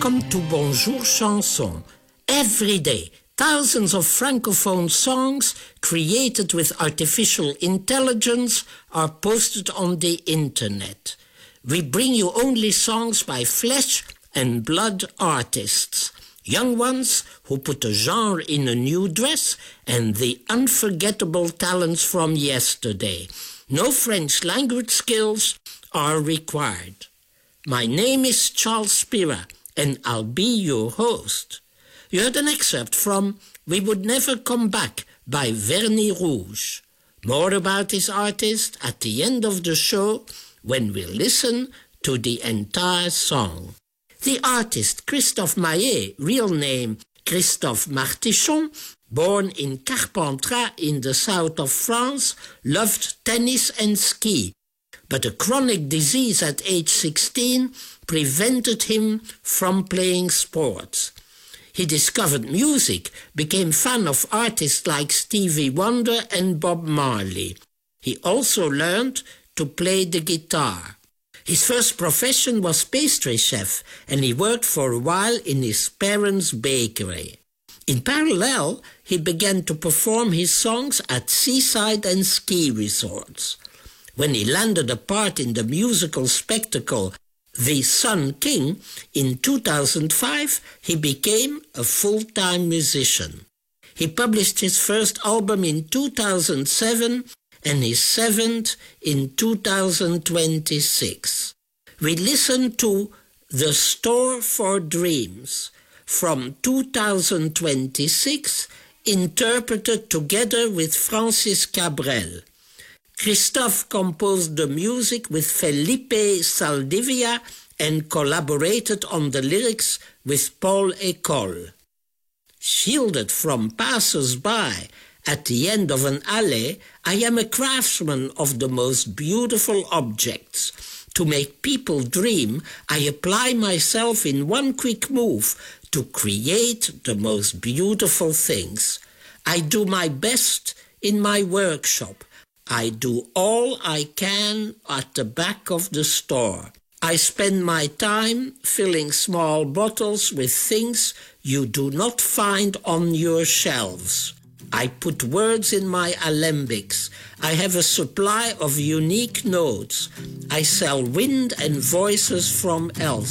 Welcome to Bonjour Chanson. Every day, thousands of francophone songs created with artificial intelligence are posted on the internet. We bring you only songs by flesh and blood artists. Young ones who put a genre in a new dress and the unforgettable talents from yesterday. No French language skills are required. My name is Charles Spira and I'll be your host. You heard an excerpt from We Would Never Come Back by Vernis Rouge. More about this artist at the end of the show when we listen to the entire song. The artist Christophe Maé, real name Christophe Martichon, born in Carpentras in the south of France, loved tennis and ski. But a chronic disease at age 16 prevented him from playing sports. He discovered music, became fan of artists like Stevie Wonder and Bob Marley. He also learned to play the guitar. His first profession was pastry chef, and he worked for a while in his parents' bakery. In parallel, he began to perform his songs at seaside and ski resorts. When he landed a part in the musical spectacle The Sun King in 2005, he became a full-time musician. He published his first album in 2007 and his seventh in 2026. We listen to The Store for Dreams from 2026, interpreted together with Francis Cabrel. Christophe composed the music with Felipe Saldivia and collaborated on the lyrics with Paul École. Shielded from passers-by at the end of an alley, I am a craftsman of the most beautiful objects. To make people dream, I apply myself in one quick move to create the most beautiful things. I do my best in my workshop. I do all I can at the back of the store. I spend my time filling small bottles with things you do not find on your shelves. I put words in my alembics. I have a supply of unique notes. I sell wind and voices from elsewhere.